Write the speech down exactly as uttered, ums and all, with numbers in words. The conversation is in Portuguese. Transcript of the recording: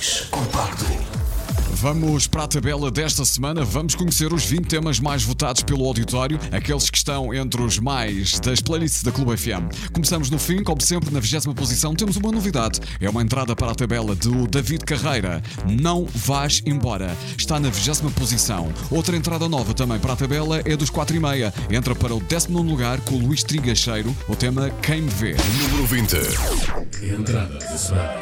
dois, Compacto. Vamos para a tabela desta semana. Vamos conhecer os vinte temas mais votados pelo auditório, aqueles que estão entre os mais das playlists da Clube F M. Começamos no fim, como sempre, na vigésima posição. Temos uma novidade. É uma entrada para a tabela do David Carreira. Não Vás Embora. Está na vigésima posição. Outra entrada nova também para a tabela é dos quatro e meia. Entra para o décimo nono lugar com o Luís Trigacheiro. O tema Quem Me Vê. Número vinte. Entrada da semana.